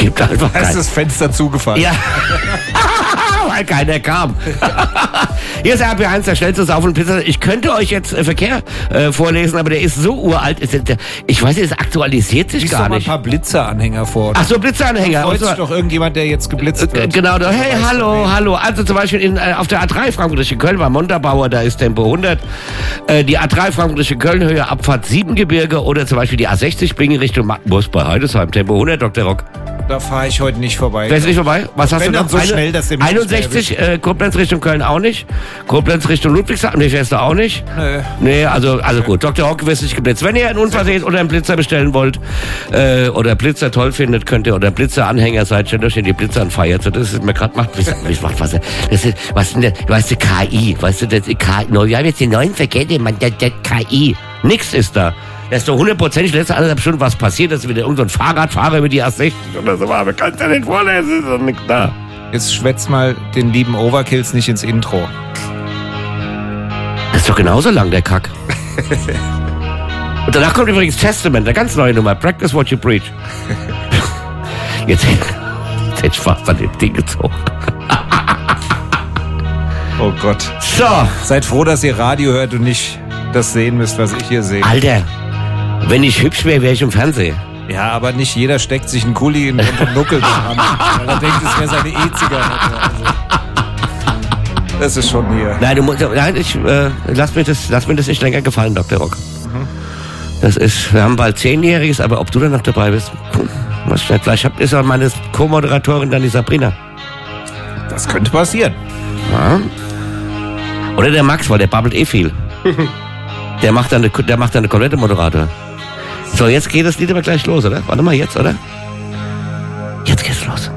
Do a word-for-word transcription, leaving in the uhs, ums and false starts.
gibt einfach Da ist kein... das Fenster zugefallen. Ja, weil keiner kam. Hier ist R B eins, der schnellste Sauf- und Pizza. Ich könnte euch jetzt äh, Verkehr äh, vorlesen, aber der ist so uralt. Ist, der, ich weiß nicht, es aktualisiert sich Lies gar doch mal ein nicht. paar Blitzeranhänger vor. Ach so, Blitzeranhänger. Freut sich Und so- doch irgendjemand, der jetzt geblitzt Äh, wird. Genau, da, hey, Weiß hallo, von wem. hallo. Also zum Beispiel in, äh, auf der A drei Frankfurt Richtung Köln bei Montabaur, da ist Tempo hundert. Äh, die A drei Frankfurt Richtung Köln, Höhe Abfahrt Siebengebirge oder zum Beispiel die A sechzig Bingen Richtung Mattenbus bei Heidesheim, Tempo hundert, Doktor Rock. Da fahre ich heute nicht vorbei. Da ist nicht vorbei. Was hast Wenn du dann noch? so schnell, dass der mich nicht einundsechzig, äh, Koblenz Richtung Köln auch nicht. Koblenz Richtung Ludwigshafen, nee, fährst du auch nicht. Nö. Nee, also, also gut. Doktor Rock wirst nicht geblitzt. Wenn ihr einen Unfall seht oder einen Blitzer bestellen wollt, äh, oder Blitzer toll findet, könnt ihr, oder Blitzer-Anhänger seid, stellt euch in die Blitzer an feiert. So, das ist mir gerade macht, wie macht was, das ist, was denn, weißt du, K I, weißt du, das ist K I, wir haben jetzt den neuen Verkehr, man, das, das K I. Nix ist da. Das ist doch hundertprozentig letzte anderthalb Stunden was passiert, dass wieder irgendein so Fahrradfahrer über die A sechzig oder so war. Aber kannst du nicht vorlesen, ist doch nichts da. Jetzt schwätz mal den lieben Overkills nicht ins Intro. Das ist doch genauso lang, der Kack. Und danach kommt übrigens Testament, eine ganz neue Nummer. Practice what you preach. Jetzt, jetzt hätte ich fast an dem Ding gezogen. Oh Gott. So, Seid froh, dass ihr Radio hört und nicht das sehen müsst, was ich hier sehe. Alter, wenn ich hübsch wäre, wäre ich im Fernsehen. Ja, aber nicht jeder steckt sich einen Kuli in den Nuckel an, weil er denkt, es wäre seine E-Zigarette. Also, das ist schon hier. Nein, du musst, nein, ich, äh, lass mir das, lass mir das nicht länger gefallen, Doktor Rock. Das ist, wir haben bald Zehnjähriges, aber ob du dann noch dabei bist, hm, was ich nicht. Vielleicht hab, ist auch meine Co-Moderatorin dann die Sabrina. Das könnte passieren. Ja. Oder der Max, weil der babbelt eh viel. Der macht dann eine, der macht dann eine komplette Moderator. So, jetzt geht das Lied aber gleich los, oder? Warte mal, jetzt, oder? Jetzt geht's los.